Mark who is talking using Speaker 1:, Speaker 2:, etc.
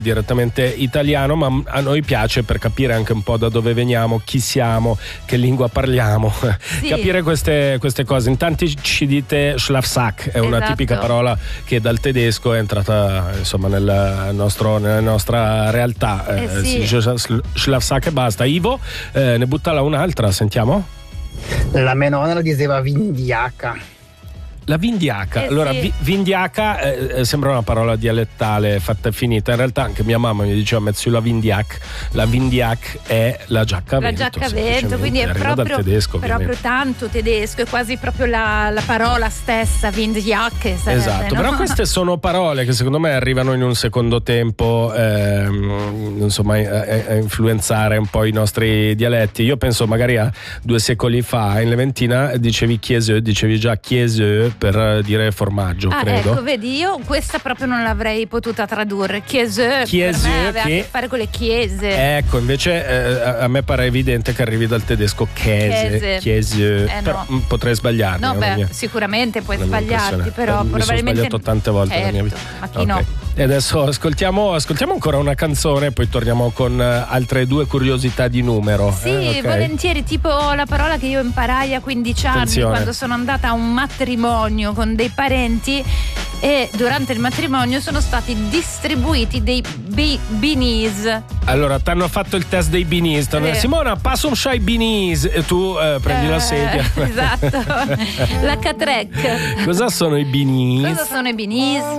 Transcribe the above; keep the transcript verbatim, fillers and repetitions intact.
Speaker 1: direttamente italiano, ma a noi piace, per capire anche un po' da dove veniamo, chi siamo, che lingua parliamo, sì. capire queste, queste cose. In tanti ci dite Schlafsack, è una
Speaker 2: esatto.
Speaker 1: tipica parola che dal tedesco è entrata insomma nel nostro, nella nostra realtà.
Speaker 2: Eh,
Speaker 1: eh,
Speaker 2: sì.
Speaker 1: Si dice Schlafsack e basta. Ivo, eh, ne buttala un'altra, sentiamo.
Speaker 3: La mia nonna la diceva vindiaca.
Speaker 1: La vindiaca,
Speaker 2: eh
Speaker 1: allora
Speaker 2: sì.
Speaker 1: vi, vindiaca eh, sembra una parola dialettale fatta e finita, in realtà anche mia mamma mi diceva mezzo la vindiac, la vindiac è la giacca a
Speaker 2: la
Speaker 1: vento,
Speaker 2: giacca a vento, quindi è
Speaker 1: arriva
Speaker 2: proprio,
Speaker 1: dal tedesco,
Speaker 2: proprio tanto tedesco, è quasi proprio la, la parola stessa, vindiac.
Speaker 1: Esatto,
Speaker 2: no?
Speaker 1: però queste sono parole che secondo me arrivano in un secondo tempo ehm, insomma a, a influenzare un po' i nostri dialetti. Io penso magari a due secoli fa in Leventina dicevi chiese, dicevi già chiese per dire formaggio,
Speaker 2: ah,
Speaker 1: credo.
Speaker 2: Ecco, vedi, io questa proprio non l'avrei potuta tradurre. Chiese,
Speaker 1: chiese
Speaker 2: per me aveva
Speaker 1: che...
Speaker 2: a che fare con le chiese.
Speaker 1: Ecco, invece eh, a me pare evidente che arrivi dal tedesco chiese, chiese.
Speaker 2: Eh,
Speaker 1: però
Speaker 2: no.
Speaker 1: potrei sbagliarmi.
Speaker 2: No, beh,
Speaker 1: mia,
Speaker 2: sicuramente puoi sbagliarti, però
Speaker 1: mi
Speaker 2: probabilmente
Speaker 1: sono sbagliato tante volte
Speaker 2: certo,
Speaker 1: nella mia vita.
Speaker 2: ma chi
Speaker 1: okay.
Speaker 2: no?
Speaker 1: E adesso ascoltiamo, ascoltiamo ancora una canzone, poi torniamo con uh, altre due curiosità di numero.
Speaker 2: Sì,
Speaker 1: eh, okay.
Speaker 2: volentieri, tipo la parola che io imparai a quindici anni. Attenzione. Quando sono andata a un matrimonio con dei parenti e durante il matrimonio sono stati distribuiti dei bi- beanies.
Speaker 1: Allora, ti hanno fatto il test dei beanies. Eh. Simona, passa un shy beanies e tu eh, prendi eh, la sedia.
Speaker 2: Esatto, la catrec.
Speaker 1: Cosa sono i beanies?
Speaker 2: Cosa sono i beanies?